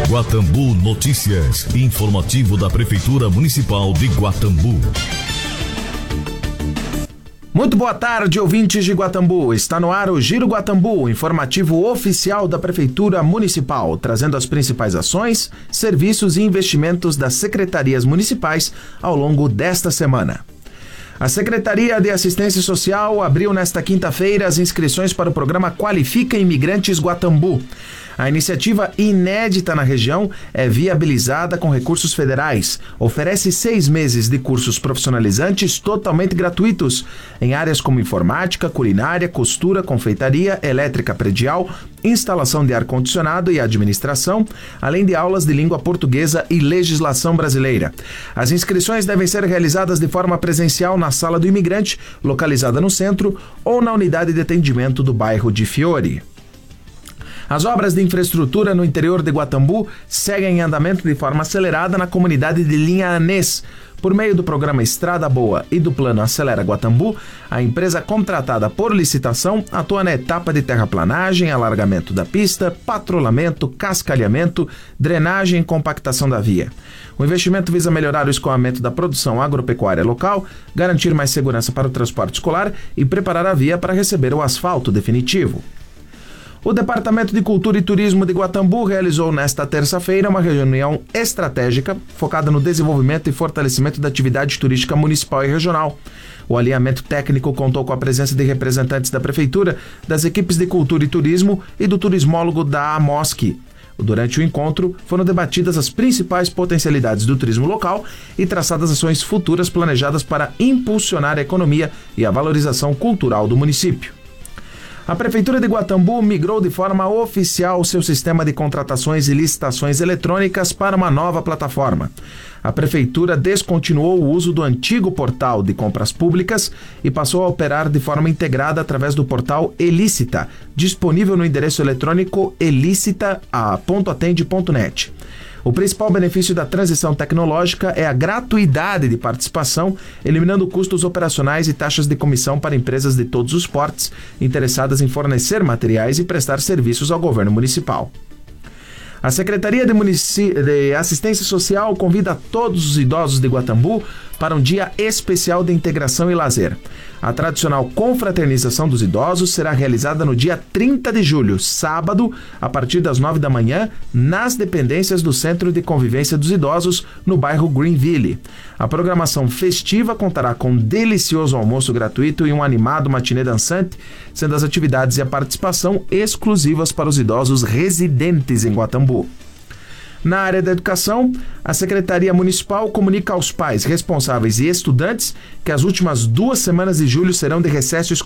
Guatambu Notícias, informativo da Prefeitura Municipal de Guatambu. Muito boa tarde, ouvintes de Guatambu. Está no ar o Giro Guatambu, informativo oficial da Prefeitura Municipal, trazendo as principais ações, serviços e investimentos das secretarias municipais ao longo desta semana. A Secretaria de Assistência Social abriu nesta quinta-feira as inscrições para o programa Qualifica Imigrantes Guatambu. A iniciativa inédita na região é viabilizada com recursos federais. Oferece 6 meses de cursos profissionalizantes totalmente gratuitos em áreas como informática, culinária, costura, confeitaria, elétrica predial, instalação de ar-condicionado e administração, além de aulas de língua portuguesa e legislação brasileira. As inscrições devem ser realizadas de forma presencial na Sala do Imigrante, localizada no centro, ou na unidade de atendimento do bairro de Fiore. As obras de infraestrutura no interior de Guatambu seguem em andamento de forma acelerada na comunidade de Linha Anês. Por meio do programa Estrada Boa e do plano Acelera Guatambu, a empresa contratada por licitação atua na etapa de terraplanagem, alargamento da pista, patrulhamento, cascalhamento, drenagem e compactação da via. O investimento visa melhorar o escoamento da produção agropecuária local, garantir mais segurança para o transporte escolar e preparar a via para receber o asfalto definitivo. O Departamento de Cultura e Turismo de Guatambu realizou nesta terça-feira uma reunião estratégica focada no desenvolvimento e fortalecimento da atividade turística municipal e regional. O alinhamento técnico contou com a presença de representantes da Prefeitura, das equipes de Cultura e Turismo e do turismólogo da AMOSC. Durante o encontro, foram debatidas as principais potencialidades do turismo local e traçadas ações futuras planejadas para impulsionar a economia e a valorização cultural do município. A Prefeitura de Guatambu migrou de forma oficial seu sistema de contratações e licitações eletrônicas para uma nova plataforma. A Prefeitura descontinuou o uso do antigo portal de compras públicas e passou a operar de forma integrada através do portal Elicita, disponível no endereço eletrônico elicita.atende.net. O principal benefício da transição tecnológica é a gratuidade de participação, eliminando custos operacionais e taxas de comissão para empresas de todos os portes interessadas em fornecer materiais e prestar serviços ao governo municipal. A Secretaria de Assistência Social convida todos os idosos de Guatambu para um dia especial de integração e lazer. A tradicional confraternização dos idosos será realizada no dia 30 de julho, sábado, a partir das 9 da manhã, nas dependências do Centro de Convivência dos Idosos, no bairro Greenville. A programação festiva contará com um delicioso almoço gratuito e um animado matinê dançante, sendo as atividades e a participação exclusivas para os idosos residentes em Guatambu. Na área da educação, a Secretaria Municipal comunica aos pais, responsáveis e estudantes que as últimas 2 semanas de julho serão de recesso escolar